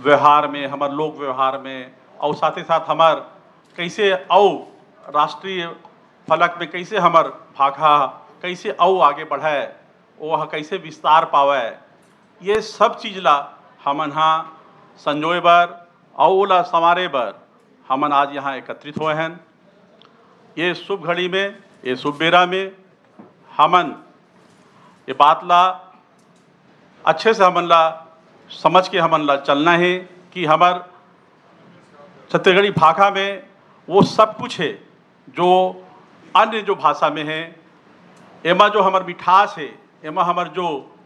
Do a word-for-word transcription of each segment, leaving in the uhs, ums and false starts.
व्यवहार में, हमार लोक व्यवहार में, और साथ ही साथ हमार कैसे औ राष्ट्रीय फलक में कैसे हमार भाखा कैसे औ आगे बढ़े, वह कैसे विस्तार पावे, ये सब चीज़ ला हमन हाँ संजोए बर और ओला संवारे बर हमन आज यहाँ एकत्रित हुए हैं। ये शुभ घड़ी में, ये शुभ बेरा में हमन ये बात ला अच्छे से हमन ला समझ के हमन ला चलना है कि हमार छत्तीसगढ़ी भाषा में वो सब कुछ है जो अन्य जो भाषा में है। एमा जो हमार मिठास है, एमा हमार जो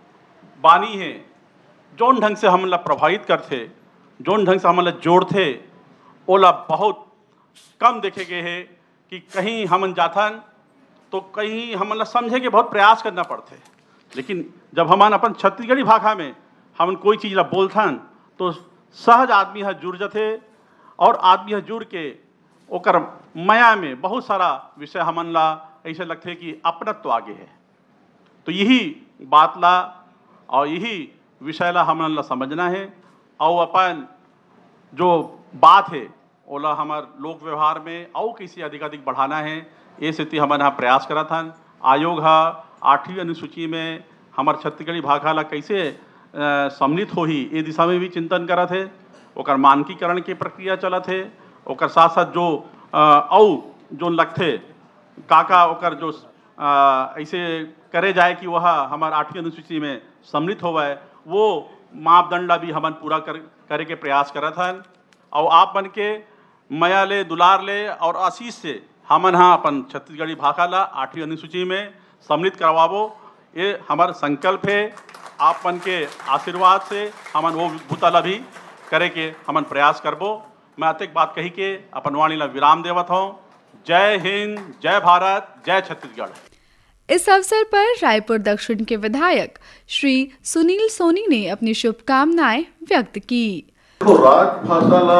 बानी है, जौन ढंग से हमन ला प्रभावित करते, जौन ढंग से हमन ला जोड़ते, ओला बहुत कम देखे गए है कि कहीं हमन जाथन तो कहीं हमन ला समझे के बहुत प्रयास करना पड़ते। लेकिन जब हमन अपन छत्तीसगढ़ी भाषा में हमन कोई चीज़ ला बोलथन तो सहज आदमी हा जुड़ जाते और आदमी हा जुड़ के ओकर माया में बहुत सारा विषय हमन ला ऐसे लगते कि अपनत्व आगे है। तो यही बात ला और यही विषय ला हमन ला समझना है और अपन जो बात है ओला हमार लोक व्यवहार में और किसी अधिक अधिक बढ़ाना है। ये स्थिति हमन यहाँ प्रयास करा था। आयोग हा आठवीं अनुसूची में हमार छत्तीसगढ़ी भाषा ला कैसे सम्मिलित होही ये दिशा में भी चिंतन करा थे। ओकर मानकीकरण की प्रक्रिया चला थे। ओकर साथ साथ जो औ जो लगते काका ओकर जो आ, ऐसे करे जाए कि वह हमार आठवीं अनुसूची में सम्मिलित होवे, वो मापदंड भी हमन पूरा कर करे के प्रयास करा था। और आप बन के मया ले दुलार ले और आशीष से हमन हाँ अपन छत्तीसगढ़ी भाषा ला आठवीं अनुसूची में सम्मिलित करवाबो, ये हमार संकल्प है। आप बन के आशीर्वाद से हमन वो भूतला भी करे के हमन प्रयास करबो। मैं अतिक बात कही के अपन वाणी ला विराम देवत हूँ। जय हिंद, जय भारत, जय छत्तीसगढ़। इस अवसर पर रायपुर दक्षिण के विधायक श्री सुनील सोनी ने अपनी शुभकामनाएं व्यक्त की। तो राजभाषा ला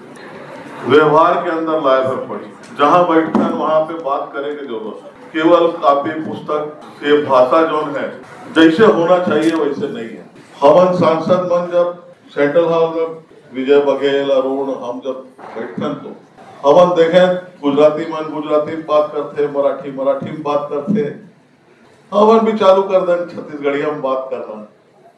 व्यवहार के अंदर लाए हुए पड़ी, जहाँ बैठते हैं वहाँ पे बात करे के जरूरत है। केवल कापी पुस्तक ये भाषा जो है जैसे होना चाहिए वैसे नहीं है। हमन सांसद मन जब सेंट्रल हॉल में विजय बघेल अरुण हम जब बैठते तो हमन देखे गुजराती मन गुजराती में बात करते, मराठी मराठी में बात करते, हमन भी चालू कर दें छत्तीसगढ़ी में बात कर रहे हैं।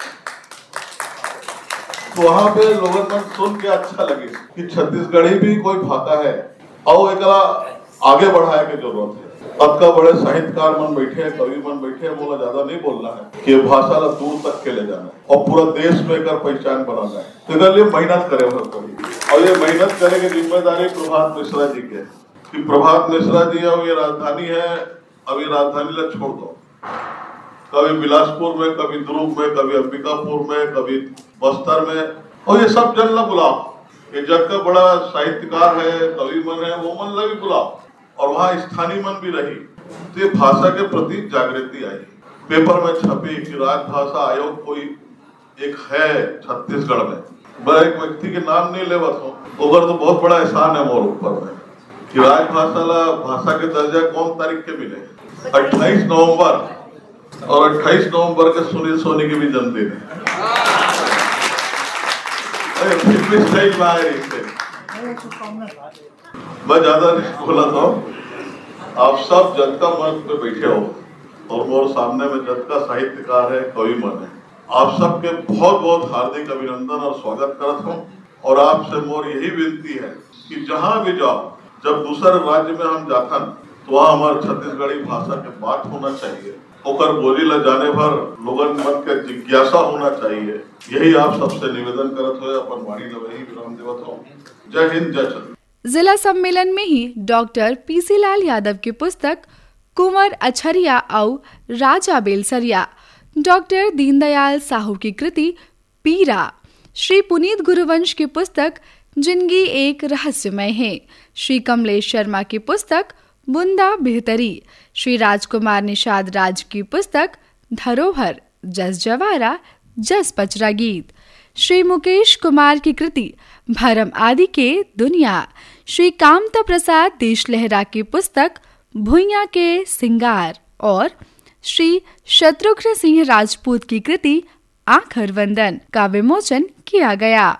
तो वहाँ पे लोगों मन सुन के अच्छा लगे कि छत्तीसगढ़ी भी कोई भाषा है और एक आगे बढ़ाए के जरूरत है। अब का बड़े साहित्यकार मन बैठे हैं, कवि मन बैठे हैं, बोला ज्यादा नहीं बोलना है कि भाषा ला दूर तक के ले जाना है और पूरा देश में कर पहचान बनाना है। तो इधर लिए मेहनत करे कभी, और ये मेहनत करे की जिम्मेदारी प्रभात मिश्रा जी के कि प्रभात मिश्रा जी अब ये राजधानी है, अब ये राजधानी ला छोड़ दो। कभी बिलासपुर में, कभी दुर्ग में, कभी अंबिकापुर में, कभी बस्तर में, और ये सब जन ला बुलाओ। ये जग का बड़ा साहित्यकार है, कवि मन है, वो मन ला भी बुलाओ और वहाँ स्थानीय मन भी रही। तो ये भाषा के प्रति जागृति आई। पेपर में छपी कि राजभाषा आयोग कोई एक है छत्तीसगढ़ में। मैं एक व्यक्ति के नाम नहीं लेवत हूँ, अगर तो बहुत बड़ा एहसान है मोर ऊपर में कि राजभाषा ला भाषा के दर्जा कौन तारीख के मिले, अट्ठाईस नवम्बर, और अट्ठाईस नवंबर के सुनील सोनी की भी जन्मदिन है। मैं ज्यादा नहीं बोला था। आप सब जज का मंच पे बैठे हो और मोर सामने में जज का साहित्यकार है, कवि मन है। आप सबके बहुत बहुत हार्दिक अभिनंदन और स्वागत करता हूँ। और आपसे मोर यही विनती है कि जहाँ भी जाओ, जब दूसरे राज्य में हम जाथन तो वहाँ हमारे छत्तीसगढ़ी भाषा के बात होना चाहिए, ओकर बोली ला जाने भर लोगन मन के जिज्ञासा होना चाहिए। यही आप सबसे निवेदन करत हुए अपन वाणी ला वही विराम देवत हूँ। जय हिंद, जय छत्तीसगढ़। जिला सम्मेलन में ही डॉक्टर पीसी लाल यादव की पुस्तक कुंवर अछरिया और राजा बेलसरिया, डॉक्टर दीनदयाल साहू की कृति पीरा, श्री पुनीत गुरुवंश की पुस्तक जिंदगी एक रहस्यमय है, श्री कमलेश शर्मा की पुस्तक बुंदा बेहतरी, श्री राजकुमार निषाद राज की पुस्तक धरोहर जस जवारा जस पचरा गीत, श्री मुकेश कुमार की कृति भरम आदि के दुनिया, श्री कामता प्रसाद देश लहरा की पुस्तक भुइयां के सिंगार और श्री शत्रुघ्न सिंह राजपूत की कृति आखर वंदन का विमोचन किया गया।